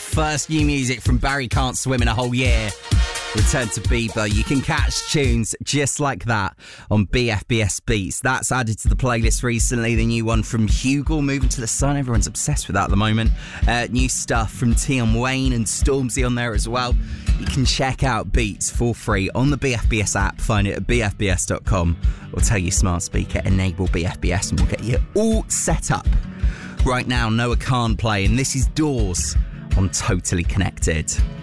first new music from Barry Can't Swim in a Whole Year. Return to Bieber. You can catch tunes just like that on BFBS Beats. That's added to the playlist recently. The new one from Hugel, Moving to the Sun. Everyone's obsessed with that at the moment. New stuff from Tion Wayne and Stormzy on there as well. You can check out Beats for free on the BFBS app. Find it at bfbs.com or tell your smart speaker, enable BFBS, and we'll get you all set up. Right now, Noah Khan playing. This is Doors on Totally Connected.